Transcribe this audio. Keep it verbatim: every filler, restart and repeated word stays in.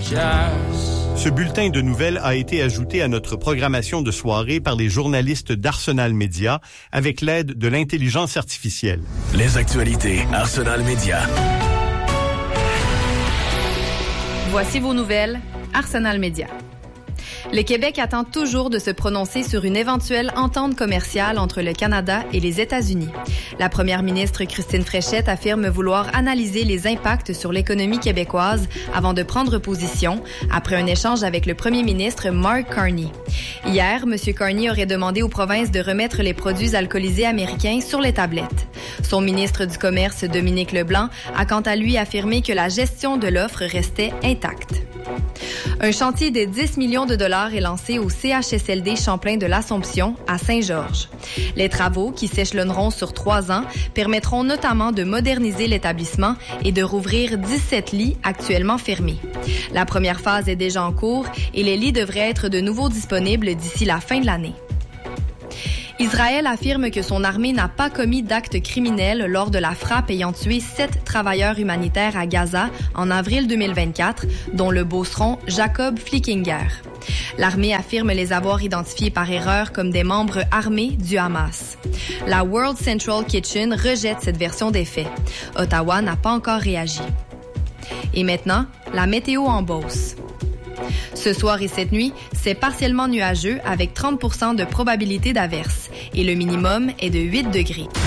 Ce bulletin de nouvelles a été ajouté à notre programmation de soirée par les journalistes d'Arsenal Média avec l'aide de l'intelligence artificielle. Les actualités Arsenal Média. Voici vos nouvelles, Arsenal Média. Le Québec attend toujours de se prononcer sur une éventuelle entente commerciale entre le Canada et les États-Unis. La première ministre Christine Fréchette affirme vouloir analyser les impacts sur l'économie québécoise avant de prendre position, après un échange avec le premier ministre Mark Carney. Hier, M. Carney aurait demandé aux provinces de remettre les produits alcoolisés américains sur les tablettes. Son ministre du Commerce, Dominique Leblanc, a quant à lui affirmé que la gestion de l'offre restait intacte. Un chantier de dix millions de dollars est lancé au C H S L D Champlain de l'Assomption, à Saint-Georges. Les travaux, qui s'échelonneront sur trois ans, permettront notamment de moderniser l'établissement et de rouvrir dix-sept lits actuellement fermés. La première phase est déjà en cours et les lits devraient être de nouveau disponibles d'ici la fin de l'année. Israël affirme que son armée n'a pas commis d'actes criminels lors de la frappe ayant tué sept travailleurs humanitaires à Gaza en avril deux mille vingt-quatre, dont le beauceron Jacob Flickinger. L'armée affirme les avoir identifiés par erreur comme des membres armés du Hamas. La World Central Kitchen rejette cette version des faits. Ottawa n'a pas encore réagi. Et maintenant, la météo en Beauce. Ce soir et cette nuit, c'est partiellement nuageux avec trente pour cent de probabilité d'averse et le minimum est de huit degrés.